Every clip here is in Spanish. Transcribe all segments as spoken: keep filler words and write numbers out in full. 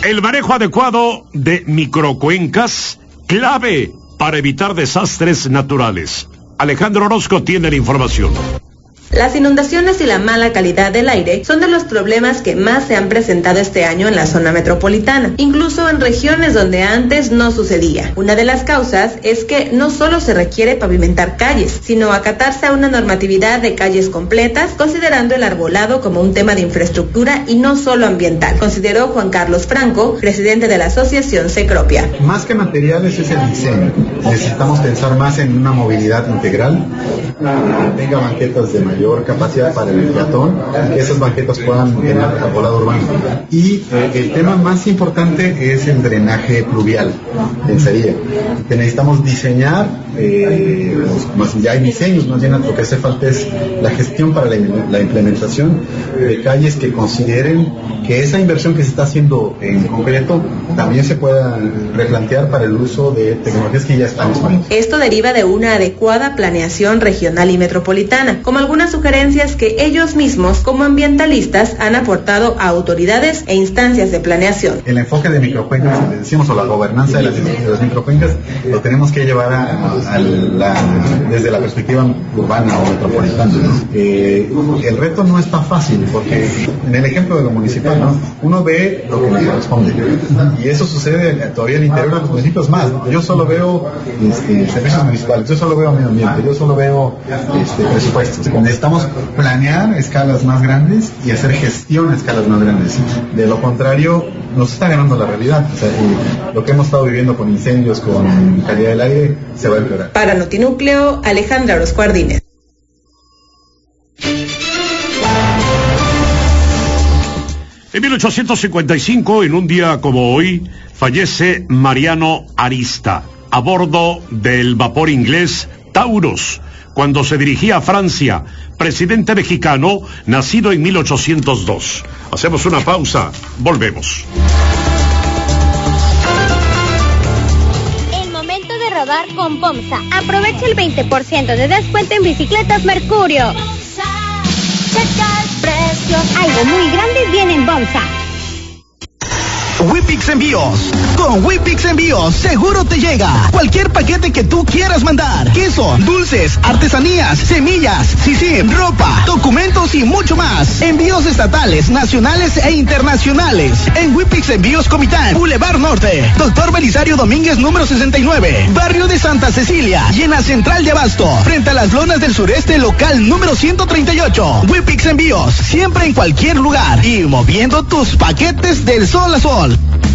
El manejo adecuado de microcuencas, clave para evitar desastres naturales. Alejandro Orozco tiene la información. Las inundaciones y la mala calidad del aire son de los problemas que más se han presentado este año en la zona metropolitana, incluso en regiones donde antes no sucedía. Una de las causas es que no solo se requiere pavimentar calles, sino acatarse a una normatividad de calles completas, considerando el arbolado como un tema de infraestructura y no solo ambiental, consideró Juan Carlos Franco, presidente de la asociación Cecropia. Más que materiales es el diseño. Necesitamos pensar más en una movilidad integral, que tenga banquetas de mayor capacidad para el peatón, que esas banquetas puedan tener arbolado urbano. Y eh, el tema más importante es el drenaje pluvial, pensaría. Que necesitamos diseñar, eh, más, ya hay diseños, más bien lo que hace falta es la gestión para la, la implementación de calles que consideren que esa inversión que se está haciendo en concreto también se pueda replantear para el uso de tecnologías que ya están disponibles. Esto deriva de una adecuada planeación regional y metropolitana, como algunas sugerencias que ellos mismos como ambientalistas han aportado a autoridades e instancias de planeación. El enfoque de microcuencas, como decíamos, o la gobernanza de las, de las microcuencas, lo tenemos que llevar a, a la, desde la perspectiva urbana o metropolitana. Eh, el reto no está fácil, porque en el ejemplo de lo municipal, ¿no? Uno ve lo que le corresponde, y eso sucede todavía al interior de los municipios más. Yo solo veo este, servicios municipales, yo solo veo medio ambiente, yo solo veo este, presupuestos. Necesitamos planear escalas más grandes y hacer gestión a escalas más grandes. De lo contrario, nos está ganando la realidad. O sea, y lo que hemos estado viviendo con incendios, con calidad del aire, se va a empeorar. Para Notinúcleo, Alejandra Orozco Ardínez. En mil ochocientos cincuenta y cinco, en un día como hoy, fallece Mariano Arista a bordo del vapor inglés Taurus, cuando se dirigía a Francia, presidente mexicano, nacido en mil ochocientos dos. Hacemos una pausa, volvemos. El momento de rodar con Pomsa. Aprovecha el veinte por ciento de descuento en bicicletas Mercurio. Checa el precio. Algo muy grande viene en Pomsa. Whippix Envíos. Con Whippix Envíos seguro te llega cualquier paquete que tú quieras mandar. Queso, dulces, artesanías, semillas, sisim, ropa, documentos y mucho más. Envíos estatales, nacionales e internacionales. En Whippix Envíos Comitán, Boulevard Norte, Doctor Belisario Domínguez número sesenta y nueve, Barrio de Santa Cecilia, y en la Central de Abasto, frente a las lonas del sureste, local número ciento treinta y ocho. Whippix Envíos, siempre en cualquier lugar y moviendo tus paquetes del sol a sol.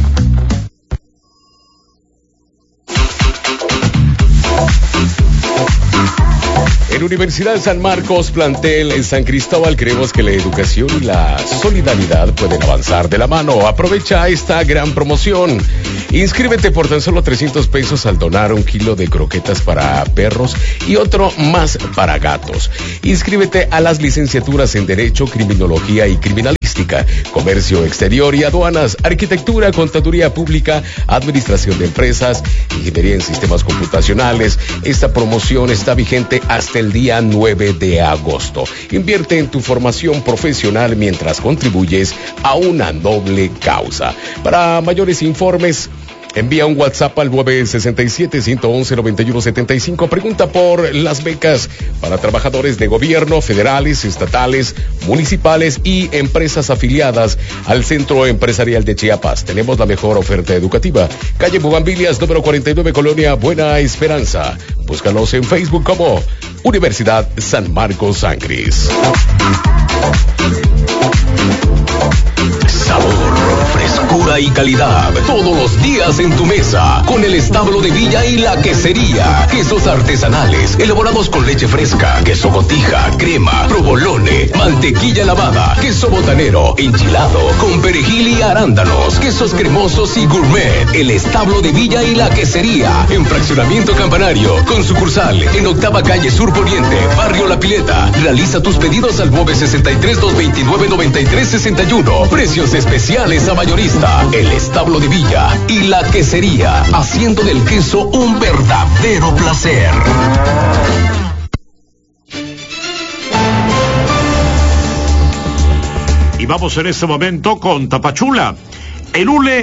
En Universidad San Marcos, plantel en San Cristóbal, creemos que la educación y la solidaridad pueden avanzar de la mano. Aprovecha esta gran promoción. Inscríbete por tan solo trescientos pesos al donar un kilo de croquetas para perros y otro más para gatos. Inscríbete a las licenciaturas en Derecho, Criminología y Criminalística, Comercio Exterior y Aduanas, Arquitectura, Contaduría Pública, Administración de Empresas, Ingeniería en Sistemas Computacionales. Esta promoción está vigente hasta el día nueve de agosto. Invierte en tu formación profesional mientras contribuyes a una noble causa. Para mayores informes, envía un WhatsApp al nueve seis siete, uno uno, nueve uno siete cinco. Pregunta por las becas para trabajadores de gobierno, federales, estatales, municipales y empresas afiliadas al Centro Empresarial de Chiapas. Tenemos la mejor oferta educativa. Calle Bugambilias, número cuarenta y nueve, Colonia Buena Esperanza. Búscanos en Facebook como Universidad San Marcos San Cris. Sabor, frescura y calidad todos los días en tu mesa con el establo de Villa y la quesería. Quesos artesanales elaborados con leche fresca, queso cotija, crema, provolone, mantequilla lavada, queso botanero, enchilado con perejil y arándanos, quesos cremosos y gourmet. El establo de Villa y la quesería en Fraccionamiento Campanario, con sucursal en Octava Calle Sur Poniente, Barrio La Pileta. Realiza tus pedidos al nueve seis tres, dos dos nueve, nueve tres seis uno. Precios especiales a mayorista. El establo de Villa y la quesería, haciendo del queso un verdadero placer. Y vamos en este momento con Tapachula. El hule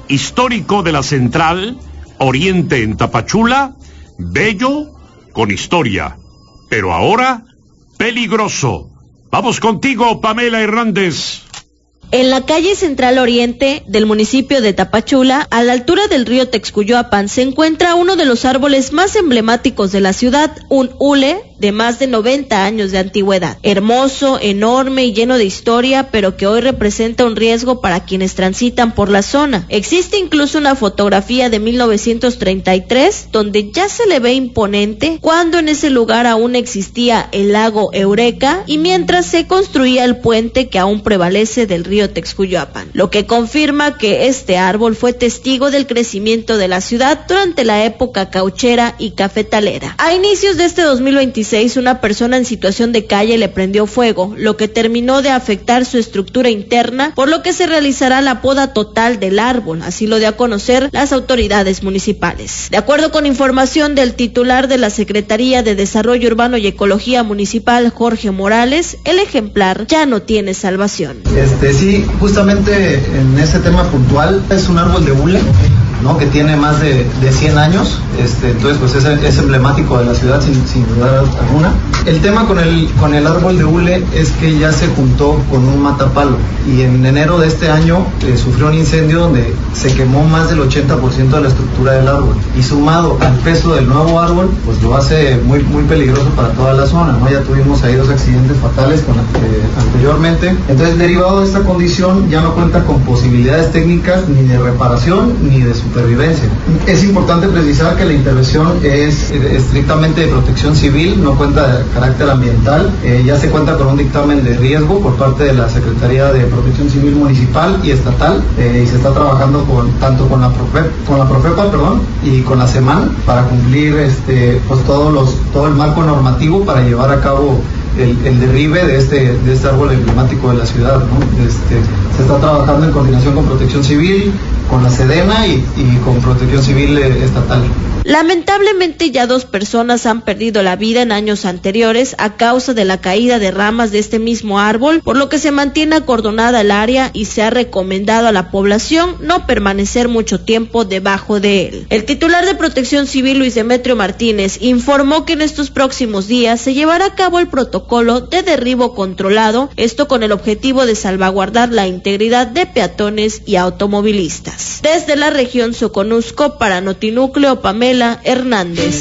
histórico de la Central Oriente en Tapachula, bello con historia, pero ahora peligroso. Vamos contigo, Pamela Hernández. En la calle Central Oriente del municipio de Tapachula, a la altura del río Texcoyoapan, se encuentra uno de los árboles más emblemáticos de la ciudad, un hule de más de noventa años de antigüedad. Hermoso, enorme y lleno de historia, pero que hoy representa un riesgo para quienes transitan por la zona. Existe incluso una fotografía de mil novecientos treinta y tres, donde ya se le ve imponente, cuando en ese lugar aún existía el lago Eureka y mientras se construía el puente que aún prevalece del río Texcoyoapan, lo que confirma que este árbol fue testigo del crecimiento de la ciudad durante la época cauchera y cafetalera. A inicios de este dos mil veintiséis, una persona en situación de calle le prendió fuego, lo que terminó de afectar su estructura interna, por lo que se realizará la poda total del árbol, así lo dio a conocer las autoridades municipales. De acuerdo con información del titular de la Secretaría de Desarrollo Urbano y Ecología Municipal, Jorge Morales, el ejemplar ya no tiene salvación. Este sí, justamente en ese tema puntual, es un árbol de hule, ¿no?, que tiene más de, de cien años, este, entonces pues es, es emblemático de la ciudad sin, sin duda alguna. El tema con el, con el árbol de hule es que ya se juntó con un matapalo y en enero de este año eh, sufrió un incendio donde se quemó más del ochenta por ciento de la estructura del árbol y sumado al peso del nuevo árbol pues lo hace muy, muy peligroso para toda la zona, ¿no? Ya tuvimos ahí dos accidentes fatales con, eh, anteriormente, entonces derivado de esta condición ya no cuenta con posibilidades técnicas ni de reparación ni de supervivencia. Es importante precisar que la intervención es estrictamente de protección civil, no cuenta de carácter ambiental, eh, ya se cuenta con un dictamen de riesgo por parte de la Secretaría de Protección Civil Municipal y Estatal, eh, y se está trabajando con tanto con la Profepa, con la Profepa, perdón, y con la SEMAN para cumplir este pues todos los todo el marco normativo para llevar a cabo El, el derribe de este, de este árbol emblemático de la ciudad, ¿no? Este, se está trabajando en coordinación con Protección Civil, con la SEDENA y, y con Protección Civil eh, estatal. Lamentablemente ya dos personas han perdido la vida en años anteriores a causa de la caída de ramas de este mismo árbol, por lo que se mantiene acordonada el área y se ha recomendado a la población no permanecer mucho tiempo debajo de él. El titular de Protección Civil, Luis Demetrio Martínez, informó que en estos próximos días se llevará a cabo el protocolo de derribo controlado, esto con el objetivo de salvaguardar la integridad de peatones y automovilistas. Desde la región Soconusco, para Notinúcleo, Pamela Hernández.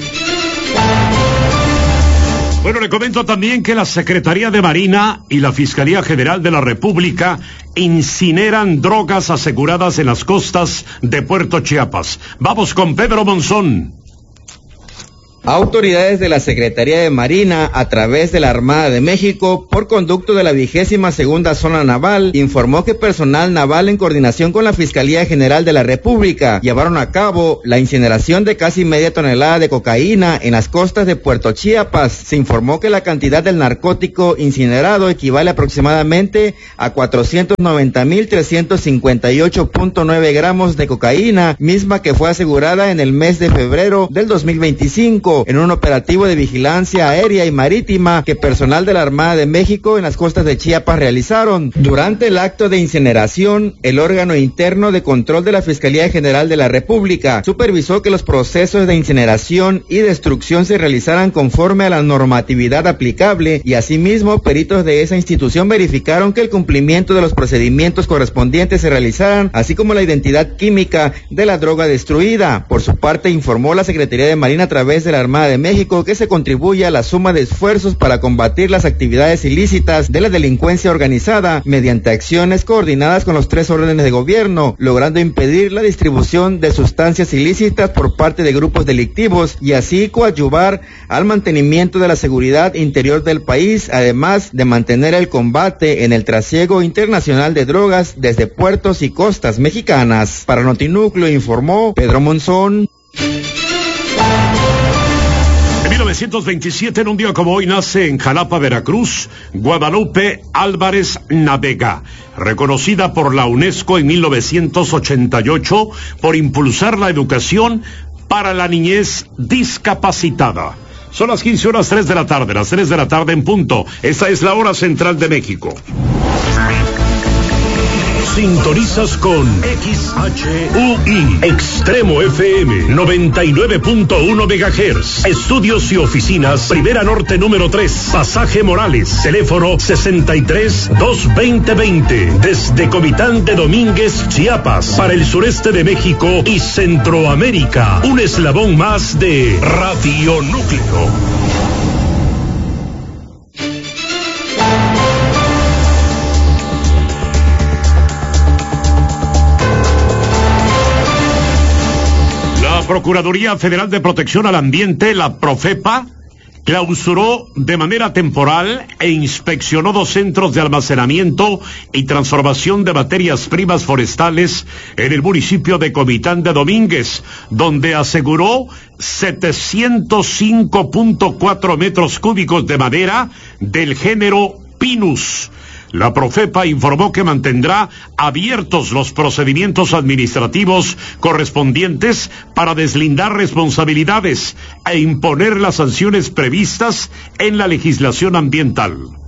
Bueno, le comento también que la Secretaría de Marina y la Fiscalía General de la República incineran drogas aseguradas en las costas de Puerto Chiapas. Vamos con Pedro Monzón. Autoridades de la Secretaría de Marina, a través de la Armada de México, por conducto de la vigésima segunda Zona Naval, informó que personal naval en coordinación con la Fiscalía General de la República llevaron a cabo la incineración de casi media tonelada de cocaína en las costas de Puerto Chiapas. Se informó que la cantidad del narcótico incinerado equivale aproximadamente a cuatrocientos noventa mil trescientos cincuenta y ocho punto nueve gramos de cocaína, misma que fue asegurada en el mes de febrero del dos mil veinticinco. En un operativo de vigilancia aérea y marítima que personal de la Armada de México en las costas de Chiapas realizaron. Durante el acto de incineración, el órgano interno de control de la Fiscalía General de la República supervisó que los procesos de incineración y destrucción se realizaran conforme a la normatividad aplicable y asimismo peritos de esa institución verificaron que el cumplimiento de los procedimientos correspondientes se realizaran, así como la identidad química de la droga destruida. Por su parte, informó la Secretaría de Marina a través de la Armada de México que se contribuye a la suma de esfuerzos para combatir las actividades ilícitas de la delincuencia organizada mediante acciones coordinadas con los tres órdenes de gobierno, logrando impedir la distribución de sustancias ilícitas por parte de grupos delictivos y así coadyuvar al mantenimiento de la seguridad interior del país, además de mantener el combate en el trasiego internacional de drogas desde puertos y costas mexicanas. Para Notinúcleo informó Pedro Monzón. En mil novecientos veintisiete, en un día como hoy, nace en Jalapa, Veracruz, Guadalupe Álvarez Navega, reconocida por la UNESCO en mil novecientos ochenta y ocho por impulsar la educación para la niñez discapacitada. Son las quince horas tres de la tarde, las tres de la tarde en punto. Esta es la hora central de México. Sintonizas con X H U I, Extremo F M, noventa y nueve punto uno megahertz. Estudios y oficinas, Primera Norte número tres, Pasaje Morales, teléfono sesenta y tres, dos veinte veinte, desde Comitán de Domínguez, Chiapas, para el sureste de México y Centroamérica. Un eslabón más de Radio Núcleo. La Procuraduría Federal de Protección al Ambiente, la Profepa, clausuró de manera temporal e inspeccionó dos centros de almacenamiento y transformación de materias primas forestales en el municipio de Comitán de Domínguez, donde aseguró setecientos cinco punto cuatro metros cúbicos de madera del género Pinus. La Profepa informó que mantendrá abiertos los procedimientos administrativos correspondientes para deslindar responsabilidades e imponer las sanciones previstas en la legislación ambiental.